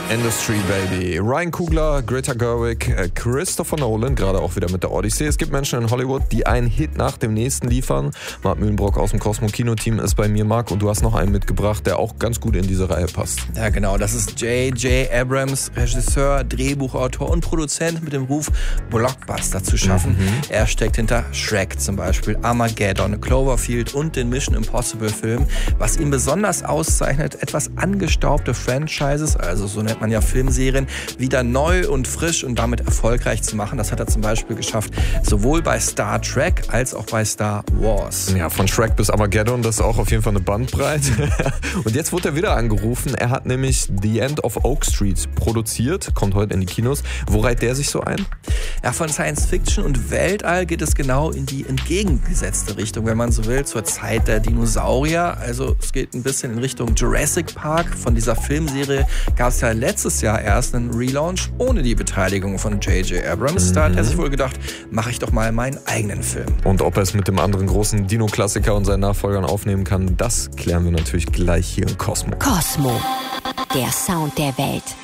Industry Baby. Ryan Coogler, Greta Gerwig, Christopher Nolan, gerade auch wieder mit der Odyssey. Es gibt Menschen in Hollywood, die einen Hit nach dem nächsten liefern. Marc Mühlenbrock aus dem Cosmo-Kino-Team ist bei mir, Marc, und du hast noch einen mitgebracht, der auch ganz gut in diese Reihe passt. Ja, genau, das ist J.J. Abrams, Regisseur, Drehbuchautor und Produzent mit dem Ruf, Blockbuster zu schaffen. Er steckt hinter Shrek zum Beispiel, Armageddon, Cloverfield und den Mission Impossible-Film. Was ihn besonders auszeichnet, etwas angestaubte Franchises, also so nennt man ja Filmserien, wieder neu und frisch und damit erfolgreich zu machen. Das hat er zum Beispiel geschafft, sowohl bei Star Trek als auch bei Star Wars. Ja, von Shrek bis Armageddon, das ist auch auf jeden Fall eine Bandbreite. Und jetzt wurde er wieder angerufen. Er hat nämlich The End of Oak Street produziert, kommt heute in die Kinos. Wo reiht der sich so ein? Ja, von Science Fiction und Weltall geht es genau in die entgegengesetzte Richtung, wenn man so will, zur Zeit der Dinosaurier. Also es geht ein bisschen in Richtung Jurassic Park. Von dieser Filmserie gab es ja letztes Jahr erst einen Relaunch ohne die Beteiligung von J.J. Abrams. Da hat er sich wohl gedacht, mache ich doch mal meinen eigenen Film. Und ob er es mit dem anderen großen Dino-Klassiker und seinen Nachfolgern aufnehmen kann, das klären wir natürlich gleich hier in Cosmo. Cosmo, der Sound der Welt.